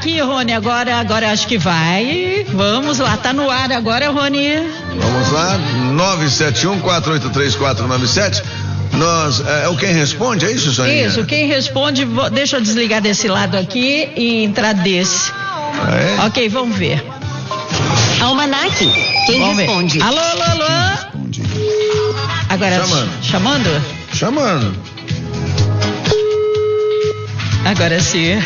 aqui, Rony, agora acho que vai. Vamos lá, tá no ar agora, Rony. Vamos lá, 971-483-497. É o Quem Responde, é isso, Soninha? Isso, quem responde, deixa eu desligar desse lado aqui e entrar desse. Ok, vamos ver. Almanac, quem responde? Alô, alô, alô. Responde. Agora, chamando? Chamando. Agora sim.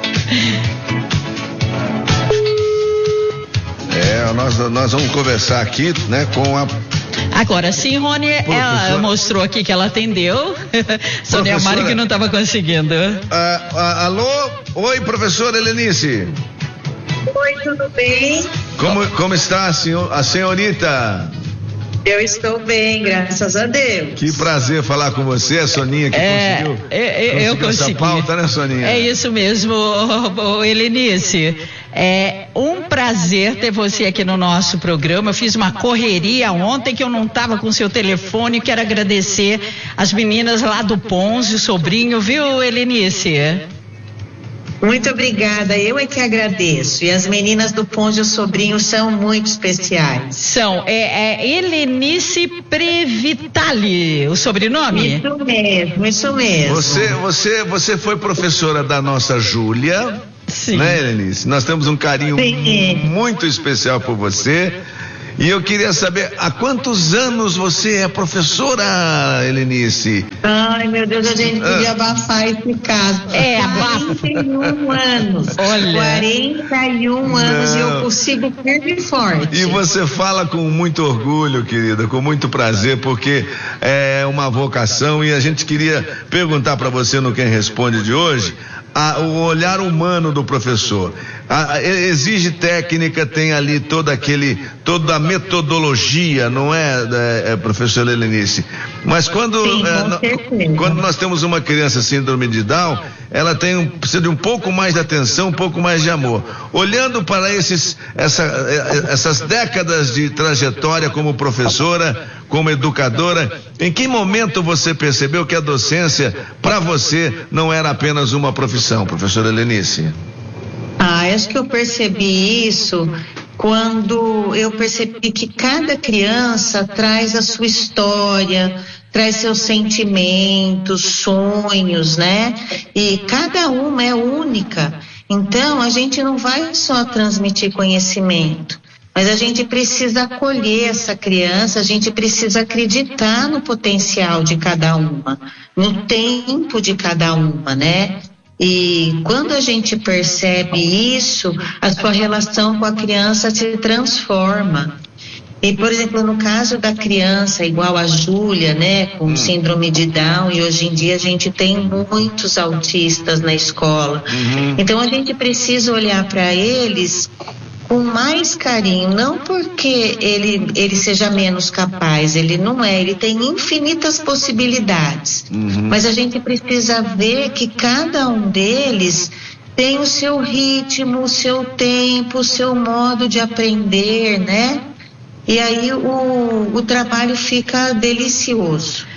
Nós vamos conversar aqui, né, com a... Agora sim, Rony, ela mostrou aqui que ela atendeu. Sônia Mário que não estava conseguindo. Alô? Oi, professora Helenice. Oi, tudo bem? Como está a senhorita? Eu estou bem, graças a Deus. Que prazer falar com você, a Soninha, que conseguiu eu consegui. Essa pauta, né, Soninha? É isso mesmo, Helenice. É um prazer ter você aqui no nosso programa. Eu fiz uma correria ontem que eu não estava com seu telefone. Quero agradecer as meninas lá do Ponzi, o sobrinho, viu, Helenice? Muito obrigada, eu é que agradeço. E as meninas do Ponzi, o sobrinho, são muito especiais. São, Helenice Previtali, o sobrenome? Isso mesmo. Você foi professora da nossa Júlia, sim, né, Helenice? Nós temos um carinho muito especial por você. E eu queria saber, há quantos anos você é professora, Helenice? Ai, meu Deus, a gente podia abafar esse caso. Abafa. 41 anos. Olha. 41 anos e eu consigo firme e forte. E você fala com muito orgulho, querida, com muito prazer, porque é uma vocação e a gente queria perguntar para você no Quem Responde de hoje, o olhar humano do professor. Exige técnica, tem ali toda a metodologia, não é, professora Helenice? Mas quando nós temos uma criança síndrome de Down, ela precisa de um pouco mais de atenção, um pouco mais de amor. Olhando para essas décadas de trajetória como professora, como educadora, em que momento você percebeu que a docência, para você, não era apenas uma profissão, professora Helenice? Acho que eu percebi isso quando eu percebi que cada criança traz a sua história, traz seus sentimentos, sonhos, né? E cada uma é única. Então, a gente não vai só transmitir conhecimento, mas a gente precisa acolher essa criança, a gente precisa acreditar no potencial de cada uma, no tempo de cada uma, né? E quando a gente percebe isso, a sua relação com a criança se transforma. E, por exemplo, no caso da criança igual a Júlia, né, com síndrome de Down, e hoje em dia a gente tem muitos autistas na escola. Então a gente precisa olhar para eles com mais carinho, não porque ele seja menos capaz, ele não é, ele tem infinitas possibilidades, mas a gente precisa ver que cada um deles tem o seu ritmo, o seu tempo, o seu modo de aprender, né? E aí o trabalho fica delicioso.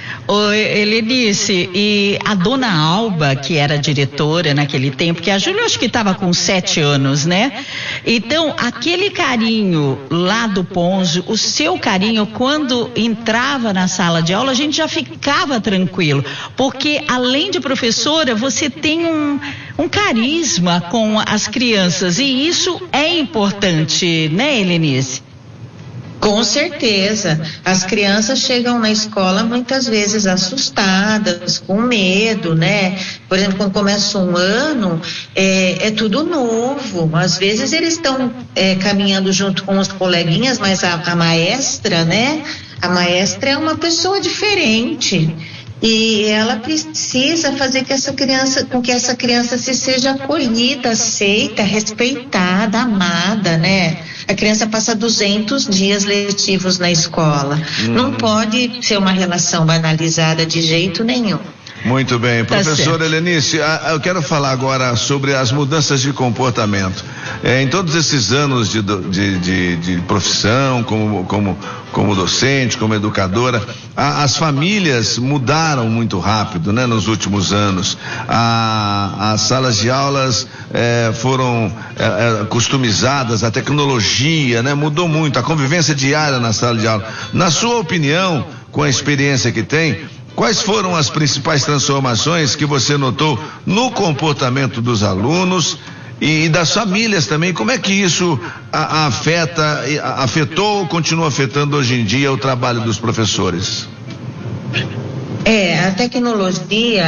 Helenice, e a dona Alba, que era diretora naquele tempo, que a Júlia acho que estava com 7 anos, né? Então, aquele carinho lá do Ponzi, o seu carinho, quando entrava na sala de aula, a gente já ficava tranquilo, porque além de professora, você tem um carisma com as crianças, e isso é importante, né, Helenice? Com certeza, as crianças chegam na escola muitas vezes assustadas, com medo, né? Por exemplo, quando começa um ano, é tudo novo, às vezes eles estão caminhando junto com os coleguinhas, mas a maestra, né? A maestra é uma pessoa diferente. E ela precisa fazer com que essa criança se seja acolhida, aceita, respeitada, amada, né? A criança passa 200 dias letivos na escola. Não pode ser uma relação banalizada de jeito nenhum. Muito bem, professora Helenice, eu quero falar agora sobre as mudanças de comportamento. Em todos esses anos de profissão, como docente, como educadora, as famílias mudaram muito rápido, né, nos últimos anos. As salas de aulas foram customizadas, a tecnologia, né, mudou muito, a convivência diária na sala de aula. Na sua opinião, com a experiência que tem, quais foram as principais transformações que você notou no comportamento dos alunos e das famílias também? Como é que isso afetou ou continua afetando hoje em dia o trabalho dos professores? A tecnologia,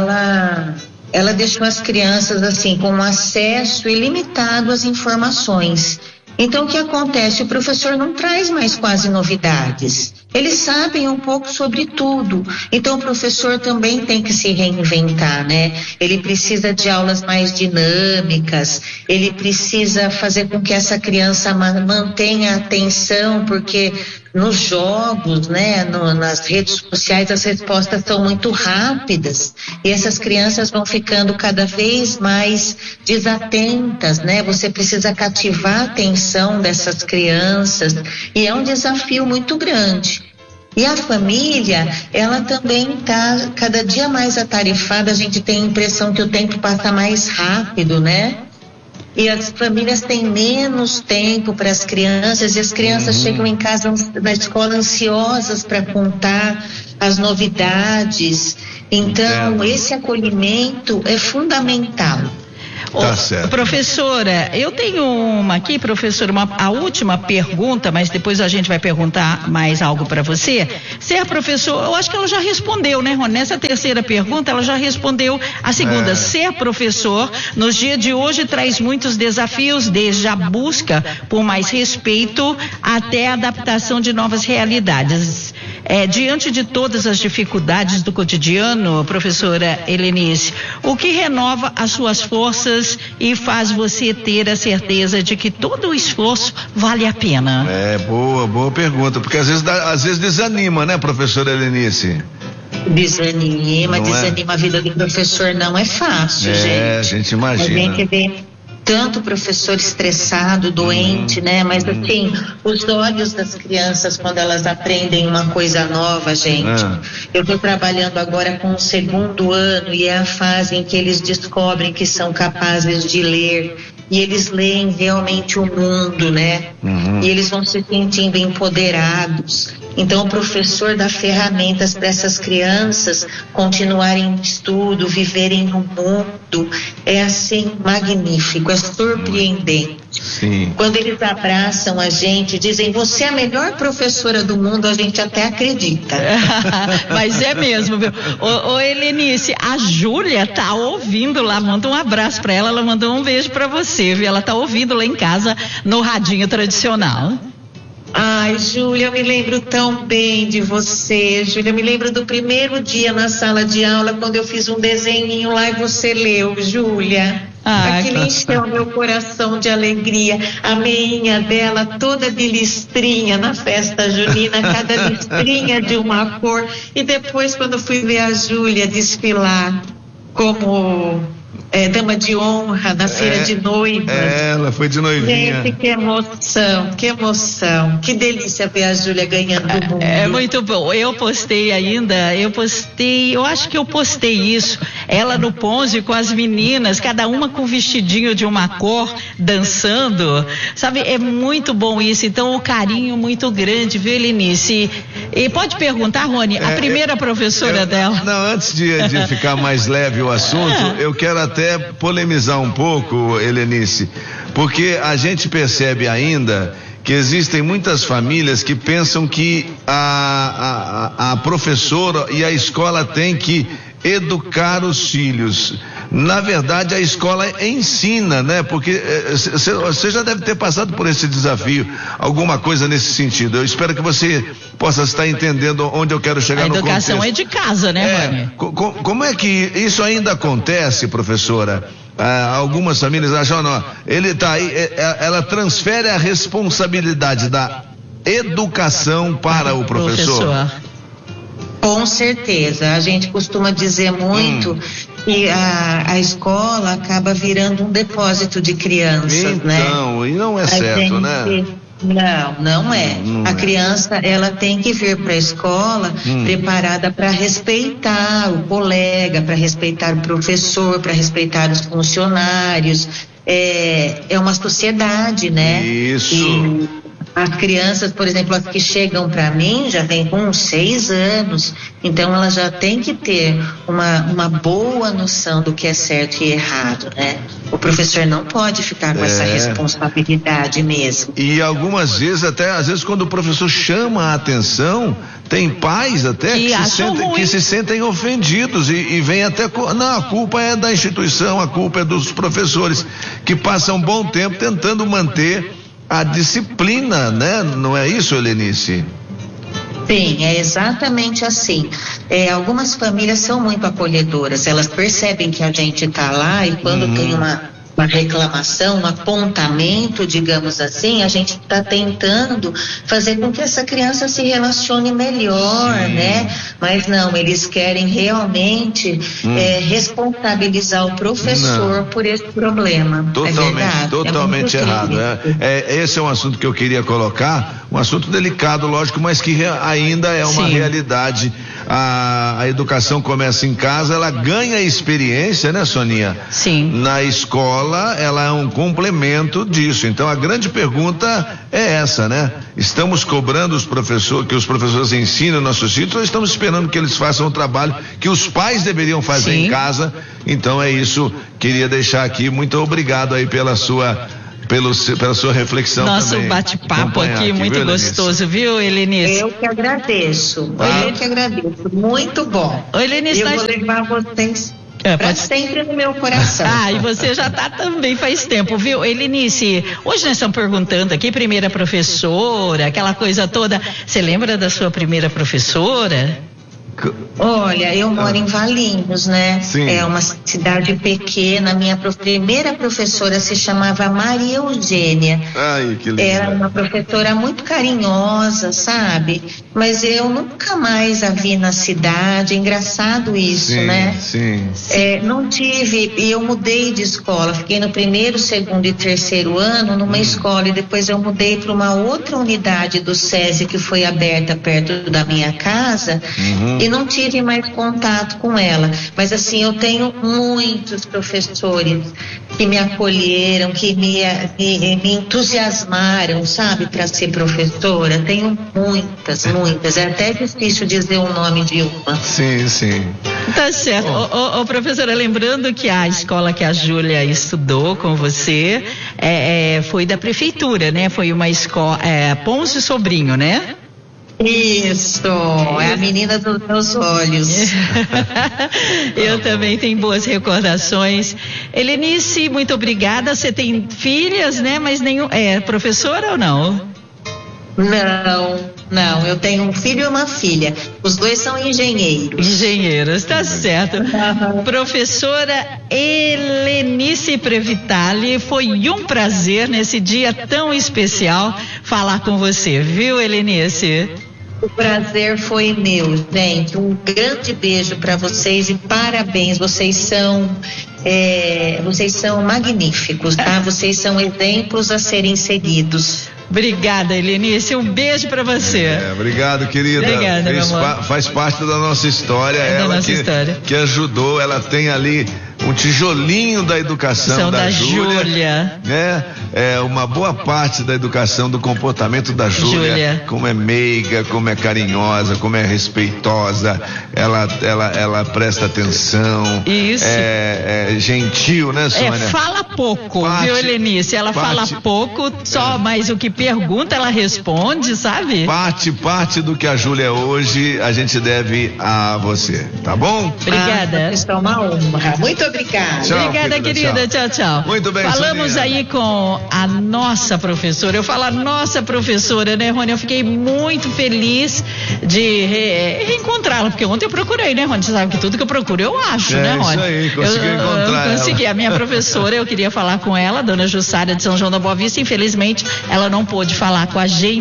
ela deixou as crianças assim com acesso ilimitado às informações. Então, o que acontece? O professor não traz mais quase novidades. Eles sabem um pouco sobre tudo. Então, o professor também tem que se reinventar, né? Ele precisa de aulas mais dinâmicas, ele precisa fazer com que essa criança mantenha a atenção, porque nos jogos, né, nas redes sociais, as respostas são muito rápidas e essas crianças vão ficando cada vez mais desatentas, né? Você precisa cativar a atenção dessas crianças e é um desafio muito grande. E a família, ela também está cada dia mais atarefada, a gente tem a impressão que o tempo passa mais rápido, né? E as famílias têm menos tempo para as crianças, e as crianças chegam em casa, na escola, ansiosas para contar as novidades. Então, esse acolhimento é fundamental. Tá certo. Professora, eu tenho uma aqui, professora, a última pergunta, mas depois a gente vai perguntar mais algo para você. Ser professor, eu acho que ela já respondeu, né, Rony? Nessa terceira pergunta, ela já respondeu a segunda. Ser professor, nos dias de hoje, traz muitos desafios, desde a busca por mais respeito até a adaptação de novas realidades. Diante de todas as dificuldades do cotidiano, professora Helenice, o que renova as suas forças e faz você ter a certeza de que todo o esforço vale a pena? Boa pergunta, porque às vezes desanima, né, professora Helenice? Desanima a vida do professor, não é fácil, gente. A gente imagina. A gente vê tanto professor estressado, doente, né? Mas assim, os olhos das crianças quando elas aprendem uma coisa nova, gente. Eu estou trabalhando agora com o 2º ano e é a fase em que eles descobrem que são capazes de ler e eles leem realmente o mundo, né? E eles vão se sentindo empoderados. Então, o professor dá ferramentas para essas crianças continuarem no estudo, viverem no mundo. É assim, magnífico, é surpreendente. Sim. Quando eles abraçam a gente, dizem, você é a melhor professora do mundo, a gente até acredita. Mas é mesmo, viu? Ô Helenice, a Júlia tá ouvindo lá, manda um abraço para ela mandou um beijo para você, viu? Ela tá ouvindo lá em casa no radinho tradicional. Ai, Júlia, eu me lembro tão bem de você, Júlia, eu me lembro do primeiro dia na sala de aula, quando eu fiz um desenhinho lá e você leu, Júlia. Aquilo encheu meu coração de alegria. A meinha dela toda de listrinha na festa junina, cada listrinha de uma cor. E depois, quando fui ver a Júlia desfilar como dama de honra na feira de noivas. Ela foi de noivinha. Gente, que emoção. Que delícia ver a Júlia ganhando o mundo. É muito bom. Eu acho que eu postei isso. Ela no Ponzi com as meninas, cada uma com um vestidinho de uma cor, dançando. Sabe, é muito bom isso. Então, o carinho muito grande, viu, Helenice? E pode perguntar, Rony, a primeira professora dela. Não, antes de ficar mais leve o assunto, eu quero até polemizar um pouco, Helenice, porque a gente percebe ainda que existem muitas famílias que pensam que a professora e a escola têm que educar os filhos. Na verdade, a escola ensina, né? Porque você já deve ter passado por esse desafio, alguma coisa nesse sentido. Eu espero que você possa estar entendendo onde eu quero chegar no contexto. A educação é de casa, né, Rony? Como é que isso ainda acontece, professora? Algumas famílias acham, não, ele tá aí, ela transfere a responsabilidade da educação para o professor. Com certeza, a gente costuma dizer muito E a escola acaba virando um depósito de crianças, né? Então, e não é certo, né? Não é. A criança, ela tem que vir para a escola preparada para respeitar o colega, para respeitar o professor, para respeitar os funcionários. É uma sociedade, né? Isso. E as crianças, por exemplo, as que chegam para mim já vêm com 6 anos, então elas já têm que ter uma boa noção do que é certo e errado, né? O professor não pode ficar com essa responsabilidade mesmo. E algumas vezes, até às vezes quando o professor chama a atenção, tem pais até que se sentem ofendidos e vem até, não, a culpa é da instituição, a culpa é dos professores, que passam um bom tempo tentando manter a disciplina, né? Não é isso, Helenice? Sim, é exatamente assim. Algumas famílias são muito acolhedoras, elas percebem que a gente está lá e quando tem uma reclamação, um apontamento, digamos assim, a gente está tentando fazer com que essa criança se relacione melhor, né? Mas não, eles querem realmente responsabilizar o professor por esse problema. Totalmente errado. Esse é um assunto que eu queria colocar, um assunto delicado, lógico, mas que ainda é uma realidade. A educação começa em casa, ela ganha experiência, né, Soninha? Sim. Na escola, ela é um complemento disso. Então a grande pergunta é essa, né? Estamos cobrando que os professores ensinem nossos filhos, ou estamos esperando que eles façam o trabalho que os pais deveriam fazer em casa? Então é isso, queria deixar aqui, muito obrigado aí pela sua reflexão. Nosso também. bate-papo aqui, muito gostoso, viu, Helenice? Eu que agradeço. Muito bom. Helenice, vou levar vocês para sempre no meu coração. E você já está também faz tempo, viu? Helenice, hoje nós estamos perguntando aqui, primeira professora, aquela coisa toda. Você lembra da sua primeira professora? Olha, eu moro em Valinhos, né? Sim. É uma cidade pequena. Minha primeira professora se chamava Maria Eugênia. Ai, que lindo. Era uma professora muito carinhosa, sabe? Mas eu nunca mais a vi na cidade. Engraçado isso, né? Sim. Não tive, e eu mudei de escola. Fiquei no 1º, 2º e 3º ano numa escola, e depois eu mudei para uma outra unidade do SESI que foi aberta perto da minha casa. E não tive mais contato com ela, mas assim, eu tenho muitos professores que me acolheram, que me entusiasmaram, sabe, para ser professora. Tenho muitas, é até difícil dizer o nome de uma. Sim. Tá certo. Professora, lembrando que a escola que a Júlia estudou com você foi da prefeitura, né? Foi uma escola, Pôncio Sobrinho, né? Isso, é a menina dos meus olhos. Eu também tenho boas recordações. Helenice, muito obrigada. Você tem filhas, né? Mas nenhum. Professora ou não? Não, eu tenho um filho e uma filha. Os dois são engenheiros. Tá certo. Professora Helenice Previtali, foi um prazer nesse dia tão especial falar com você, viu, Helenice? O prazer foi meu, gente. Um grande beijo para vocês e parabéns. Vocês são magníficos, tá? Vocês são exemplos a serem seguidos. Obrigada, Helenice. Um beijo para você. Obrigado, querida. Obrigada, meu amor. Faz parte da nossa história. Que ajudou. Ela tem ali um tijolinho da educação da Júlia. Né? Uma boa parte da educação do comportamento da Júlia. Como é meiga, como é carinhosa, como é respeitosa. Ela presta atenção. Isso. É gentil, né, Sônia? Fala pouco, viu, Helenice? Ela fala pouco, só mais o que pergunta, ela responde, sabe? Parte do que a Júlia é hoje, a gente deve a você, tá bom? Obrigada. Isso é uma honra. Muito obrigada. Tchau, obrigada, querida. Tchau. Muito bem, falamos Soninha. aí com a nossa professora. Eu falo a nossa professora, né, Rony? Eu fiquei muito feliz de reencontrá-la, porque ontem eu procurei, né, Rony? Você sabe que tudo que eu procuro eu acho, né, Rony? Isso aí, consegui encontrar eu consegui. A minha professora, eu queria falar com ela, a dona Jussara de São João da Boa Vista. Infelizmente, ela não pôde falar com a gente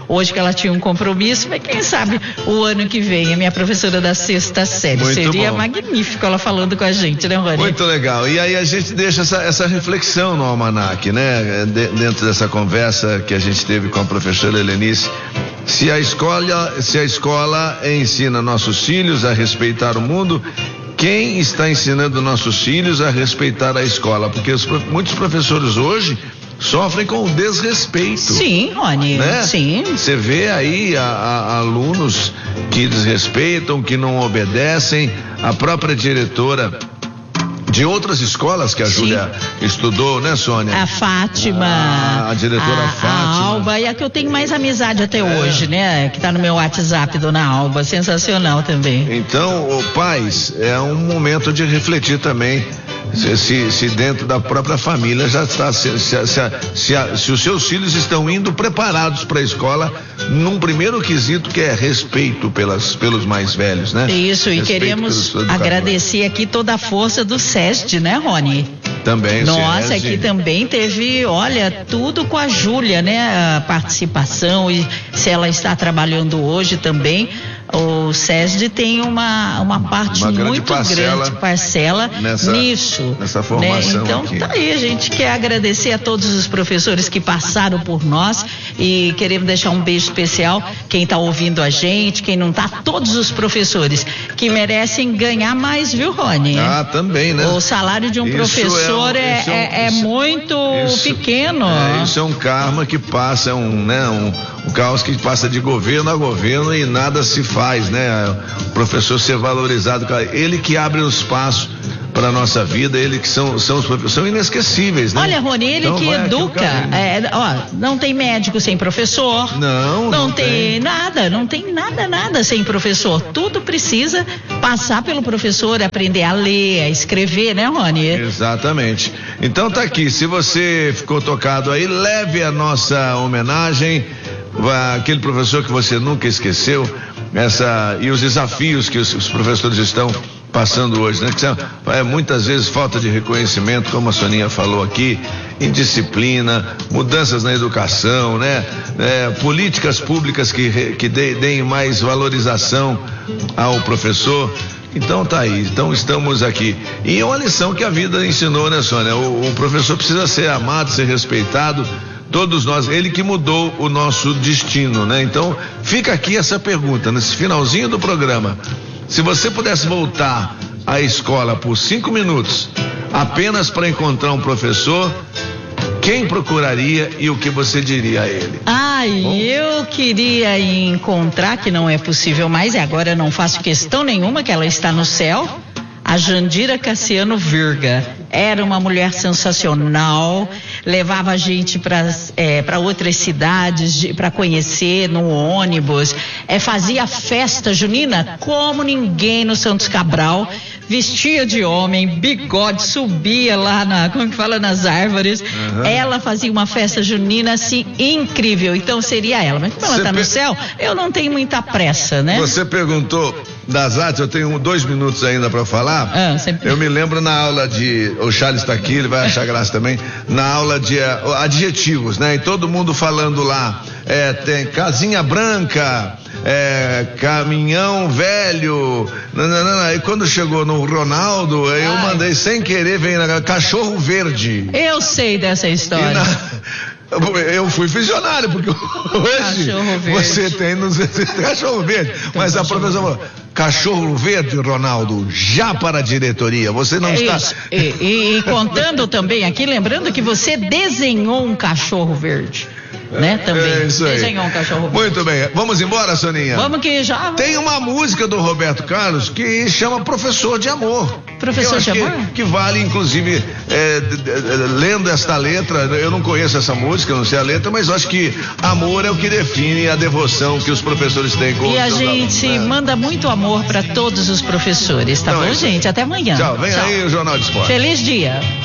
hoje que ela tinha um compromisso, mas quem sabe o ano que vem, a minha professora da 6ª série. Muito Seria bom. magnífico ela falando com a gente, né, Rony? Muito legal. E aí a gente deixa essa reflexão no almanaque, né? Dentro dessa conversa que a gente teve com a professora Helenice. Se a escola ensina nossos filhos a respeitar o mundo, quem está ensinando nossos filhos a respeitar a escola? Porque muitos professores hoje sofrem com o desrespeito. Sim, Rony, né? Sim. Você vê aí alunos que desrespeitam, que não obedecem. A própria diretora de outras escolas que a Júlia estudou, né, Sônia? A Fátima. A diretora Fátima. A Alba, e a que eu tenho mais amizade até hoje, né? Que tá no meu WhatsApp, Dona Alba. Sensacional também. Então, pais, é um momento de refletir também. Se dentro da própria família já está, se os seus filhos estão indo preparados para a escola num primeiro quesito que é respeito pelos mais velhos, né? Isso, e queremos agradecer aqui toda a força do SESD, né, Rony? Também, nossa, aqui também teve, olha, tudo com a Júlia, né? A participação, e se ela está trabalhando hoje também, o SESD tem uma parte muito grande parcela nisso. Nessa formação, né? Então aqui. Tá aí, a gente quer agradecer a todos os professores que passaram por nós e queremos deixar um beijo especial, quem está ouvindo a gente, quem não tá, todos os professores que merecem ganhar mais, viu, Rony? Ah, também, né? O salário de um professor é muito pequeno. Isso é um karma que passa, um caos que passa de governo a governo e nada se faz, né? O professor ser valorizado, ele que abre o espaço para a nossa vida, ele que são os professores, são inesquecíveis, né? Olha, Rony, ele então, que educa, não tem médico sem professor, não tem nada sem professor, tudo precisa passar pelo professor, aprender a ler, a escrever, né, Rony? Exatamente. Então tá aqui, se você ficou tocado aí, leve a nossa homenagem, aquele professor que você nunca esqueceu, e os desafios que os professores estão passando hoje, né? Que muitas vezes falta de reconhecimento, como a Soninha falou aqui, indisciplina, mudanças na educação, né? Políticas públicas que deem mais valorização ao professor. Então tá aí, então estamos aqui. E é uma lição que a vida ensinou, né, Sônia? O professor precisa ser amado, ser respeitado. Todos nós, ele que mudou o nosso destino, né? Então fica aqui essa pergunta, nesse finalzinho do programa. Se você pudesse voltar à escola por 5 minutos, apenas para encontrar um professor, quem procuraria e o que você diria a ele? Eu queria encontrar, que não é possível mais, e agora eu não faço questão nenhuma que ela está no céu, a Jandira Cassiano Virga. Era uma mulher sensacional, levava a gente para outras cidades para conhecer no ônibus, fazia festa junina como ninguém no Santos Cabral, vestia de homem, bigode, subia lá nas árvores. Ela fazia uma festa junina assim incrível, então seria ela. Mas como ela está no céu, eu não tenho muita pressa, né? Você perguntou das artes, eu tenho 2 minutos ainda para falar. Eu me lembro na aula o Charles está aqui, ele vai achar graça também, na aula de adjetivos, né? E todo mundo falando lá, tem casinha branca, caminhão velho, e quando chegou no Ronaldo, eu mandei sem querer, cachorro verde. Eu sei dessa história. Eu fui visionário, porque hoje você tem cachorro verde, mas a professora falou, cachorro verde, Ronaldo, já para a diretoria, você não está... E contando também aqui, lembrando que você desenhou um cachorro verde, né, também. Isso aí. Desenhou um cachorro verde. Muito bem, vamos embora, Soninha? Vamos que já... Tem uma música do Roberto Carlos que chama Professor de Amor. Professor de Amor? Que vale, inclusive, lendo esta letra, eu não conheço essa música, não sei a letra, mas eu acho que amor é o que define a devoção que os professores têm com os seus alunos. E a gente manda muito amor para todos os professores, tá bom, gente? Até amanhã. Tchau, vem aí o Jornal de Esporte. Feliz dia.